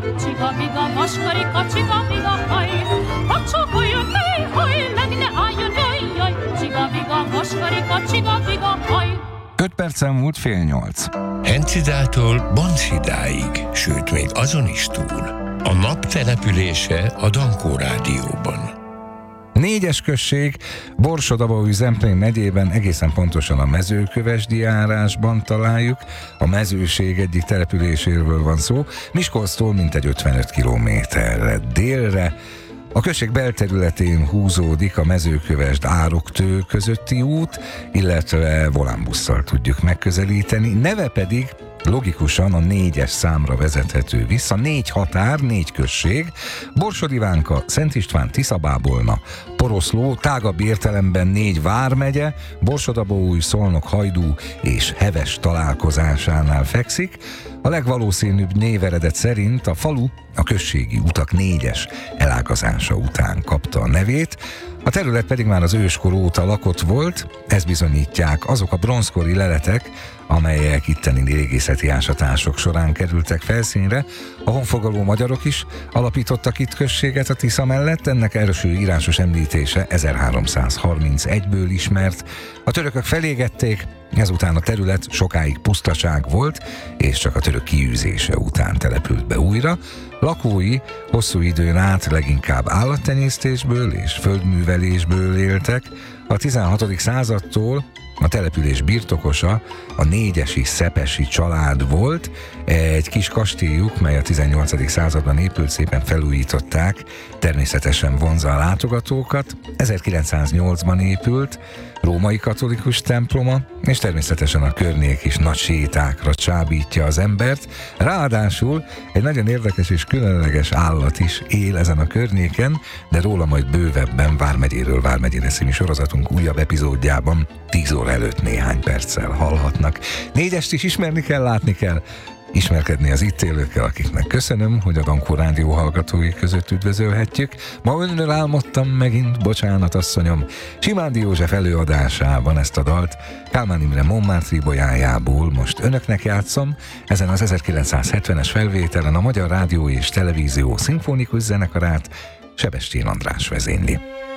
Csiga-biga, vaskarika, csiga-biga, haj, kacsakoljon, hely, haj, meg ne álljon, jaj, jaj, csiga-biga, vaskarika, csiga-biga, haj. 5 percen múlt 7:30. Hencidától Bonsidáig, sőt még azon is túl. A nap települése a Dankó Rádióban. 4-es község, Borsod-Abaúj-Zemplén megyében, egészen pontosan a Mezőkövesdi járásban találjuk. A mezőség egyik településéről van szó, Miskolctól mintegy 55 kilométerre délre. A község belterületén húzódik a Mezőkövesd-Ároktő közötti út, illetve volánbusszal tudjuk megközelíteni, neve pedig logikusan a 4-es számra vezethető vissza. 4 határ, 4 község, Borsod Ivánka, Szent István, Tiszabábolna, Poroszló, tágabb értelemben 4 vármegye, Borsod-Abaúj, Szolnok, Hajdú és Heves találkozásánál fekszik. A legvalószínűbb néveredet szerint a falu a községi utak 4-es elágazása után kapta a nevét, a terület pedig már az őskor óta lakott volt, ezt bizonyítják azok a bronzkori leletek, amelyek itteni régészeti ásatások során kerültek felszínre. A honfoglaló magyarok is alapítottak itt községet a Tisza mellett, ennek első írásos említése 1331-ből ismert. A törökök felégették, ezután a terület sokáig pusztaság volt, és csak a török kiűzése után települt be újra. Lakói hosszú időn át leginkább állattenyésztésből és földművelésből éltek. A 16. századtól a település birtokosa a négyesi szepesi család volt, egy kis kastélyuk, mely a 18. században épült, szépen felújították, természetesen vonzza a látogatókat. 1908-ban épült, római katolikus temploma, és természetesen a környék is nagy sétákra csábítja az embert. Ráadásul egy nagyon érdekes és különleges állat is él ezen a környéken, de róla majd bővebben Vármegyéről Vármegyére című sorozatunk újabb epizódjában 10 óra előtt néhány perccel hallhatnak. 4-est is ismerni kell, látni kell, ismerkedni az itt élőkkel, akiknek köszönöm, hogy a Dankó Rádió hallgatói között üdvözölhetjük. Ma önnől álmodtam megint, bocsánat asszonyom. Simándi József előadásában ezt a dalt Kálmán Imre Montmartre bolyájából most önöknek játszom, ezen az 1970-es felvételen a Magyar Rádió és Televízió szimfonikus zenekarát Sebestyén András vezényli.